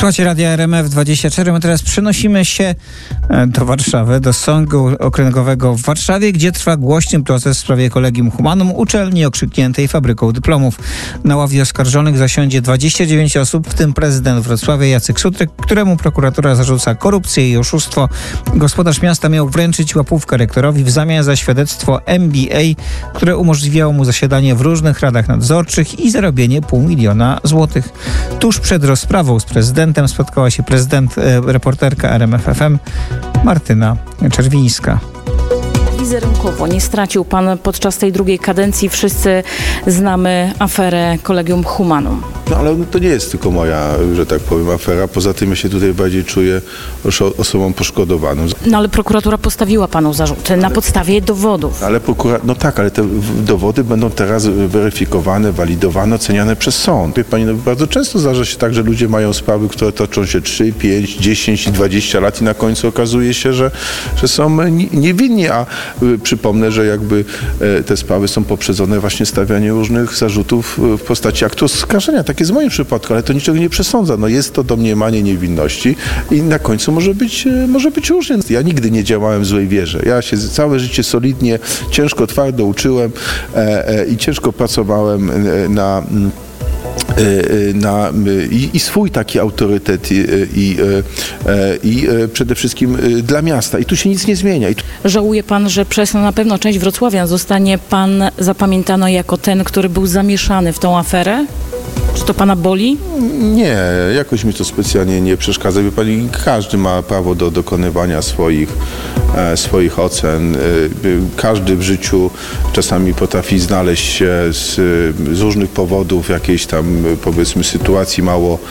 Słuchajcie Radia RMF24. My teraz przenosimy się do Warszawy, do Sądu Okręgowego w Warszawie, gdzie trwa głośny proces w sprawie Collegium Humanum, uczelni okrzykniętej fabryką dyplomów. Na ławie oskarżonych zasiądzie 29 osób, w tym prezydent Wrocławia Jacek Sutryk, któremu prokuratura zarzuca korupcję i oszustwo. Gospodarz miasta miał wręczyć łapówkę rektorowi w zamian za świadectwo MBA, które umożliwiało mu zasiadanie w różnych radach nadzorczych i zarobienie $500 000. Tuż przed rozprawą z prezydentem spotkała się reporterka RMF FM Martyna Czerwińska. Wizerunkowo nie stracił pan podczas tej drugiej kadencji. Wszyscy znamy aferę Collegium Humanum. No ale to nie jest tylko moja, że tak powiem, afera. Poza tym ja się tutaj bardziej czuję osobą poszkodowaną. No ale prokuratura postawiła panu zarzuty na podstawie dowodów. Ale no tak, ale te dowody będą teraz weryfikowane, walidowane, oceniane przez sąd. Wie pani, no bardzo często zdarza się tak, że ludzie mają sprawy, które toczą się 3, 5, 10 i 20 lat i na końcu okazuje się, że są niewinni, a przypomnę, że jakby te sprawy są poprzedzone właśnie stawianiem różnych zarzutów w postaci aktu oskarżenia. Tak jest w moim przypadku, ale to niczego nie przesądza. No jest to domniemanie niewinności i na końcu może być różnie. Ja nigdy nie działałem w złej wierze. Ja się całe życie solidnie, ciężko, twardo uczyłem i ciężko pracowałem i swój taki autorytet i przede wszystkim dla miasta. I tu się nic nie zmienia. Żałuje pan, że przez na pewno część wrocławian zostanie pan zapamiętany jako ten, który był zamieszany w tą aferę? Czy to pana boli? Nie, jakoś mi to specjalnie nie przeszkadza. Wie pani, każdy ma prawo do dokonywania swoich ocen. Każdy w życiu czasami potrafi znaleźć się z różnych powodów jakiejś tam, powiedzmy, sytuacji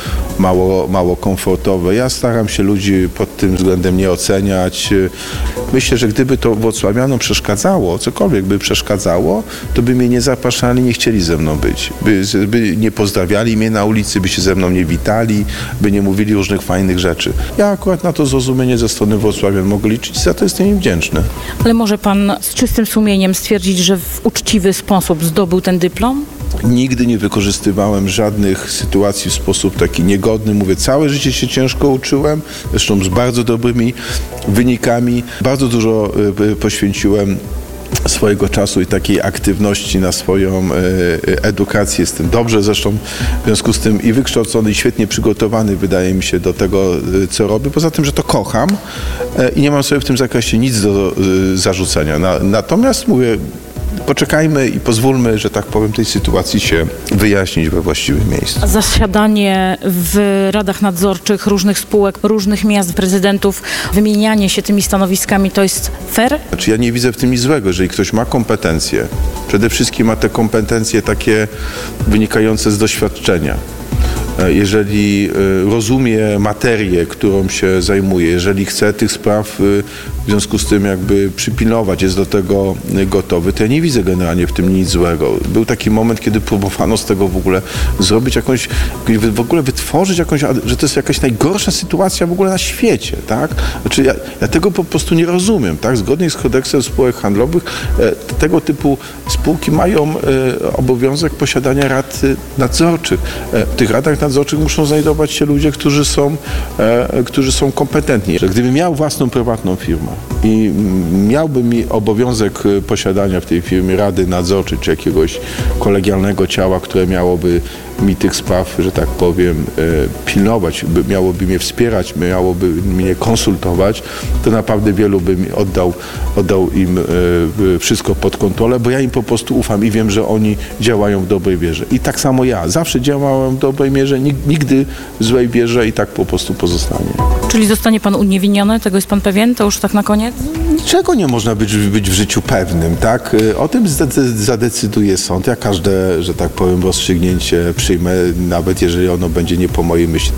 mało komfortowej. Ja staram się ludzi pod tym względem nie oceniać. Myślę, że gdyby to wrocławianom przeszkadzało, cokolwiek by przeszkadzało, to by mnie nie zapraszali, nie chcieli ze mną być. By nie pozdrawiali mnie na ulicy, by się ze mną nie witali, by nie mówili różnych fajnych rzeczy. Ja akurat na to zrozumienie ze strony wrocławian mogę liczyć i za to jestem im wdzięczny. Ale może pan z czystym sumieniem stwierdzić, że w uczciwy sposób zdobył ten dyplom? Nigdy nie wykorzystywałem żadnych sytuacji w sposób taki niegodny. Mówię, całe życie się ciężko uczyłem, zresztą z bardzo dobrymi wynikami. Bardzo dużo poświęciłem swojego czasu i takiej aktywności na swoją edukację. Jestem dobrze zresztą w związku z tym i wykształcony, i świetnie przygotowany, wydaje mi się, do tego, co robię. Poza tym, że to kocham i nie mam sobie w tym zakresie nic do zarzucenia. Natomiast mówię, poczekajmy i pozwólmy, że tak powiem, tej sytuacji się wyjaśnić we właściwym miejscu. Zasiadanie w radach nadzorczych różnych spółek, różnych miast, prezydentów, wymienianie się tymi stanowiskami, to jest fair? Znaczy ja nie widzę w tym nic złego, jeżeli ktoś ma kompetencje, przede wszystkim ma te kompetencje takie wynikające z doświadczenia. Jeżeli rozumie materię, którą się zajmuje, jeżeli chce tych spraw w związku z tym jakby przypilnować, jest do tego gotowy, to ja nie widzę generalnie w tym nic złego. Był taki moment, kiedy próbowano z tego w ogóle zrobić jakąś, w ogóle wytworzyć jakąś, że to jest jakaś najgorsza sytuacja w ogóle na świecie, tak? Znaczy ja tego po prostu nie rozumiem, tak? Zgodnie z kodeksem spółek handlowych tego typu spółki mają obowiązek posiadania rad nadzorczych. W tych radach nadzorczych muszą znajdować się ludzie, którzy są kompetentni. Że gdybym miał własną prywatną firmę i miałbym obowiązek posiadania w tej firmie rady nadzorczej czy jakiegoś kolegialnego ciała, które miałoby mi tych spraw, że tak powiem, pilnować, miałoby mnie wspierać, miałoby mnie konsultować, to naprawdę wielu bym oddał im wszystko pod kontrolę, bo ja im po prostu ufam i wiem, że oni działają w dobrej wierze. I tak samo ja. Zawsze działałem w dobrej mierze, nigdy w złej wierze i tak po prostu pozostanie. Czyli zostanie pan uniewinniony? Tego jest pan pewien? To już tak na koniec? Niczego nie można być w życiu pewnym, tak? O tym zadecyduje sąd. Ja każde, że tak powiem, rozstrzygnięcie przyjmę, nawet jeżeli ono będzie nie po mojej myśli.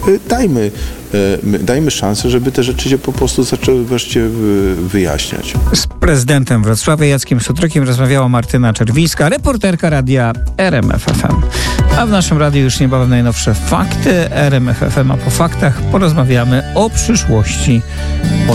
Dajmy szansę, żeby te rzeczy się po prostu zaczęły wreszcie wyjaśniać. Z prezydentem Wrocławia Jackiem Sutrykiem rozmawiała Martyna Czerwińska, reporterka radia RMF FM. A w naszym radiu już niebawem najnowsze fakty RMF FM, a po faktach porozmawiamy o przyszłości